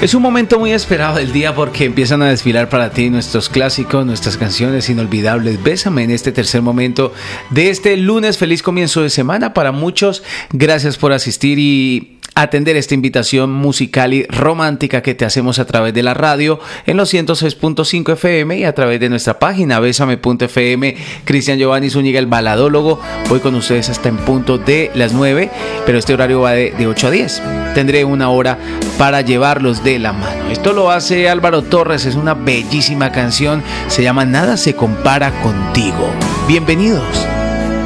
Es un momento muy esperado del día porque empiezan a desfilar para ti nuestros clásicos, nuestras canciones inolvidables. Bésame en este tercer momento de este lunes. Feliz comienzo de semana para muchos. Gracias por asistir y atender esta invitación musical y romántica que te hacemos a través de la radio en los 106.5 FM y a través de nuestra página besame.fm. Cristian Giovanni Zúñiga, el baladólogo. Voy con ustedes hasta en punto de las 9, pero este horario va de 8 a 10. Tendré una hora para llevarlos de la mano. Esto lo hace Álvaro Torres, es una bellísima canción, se llama Nada se compara contigo. Bienvenidos.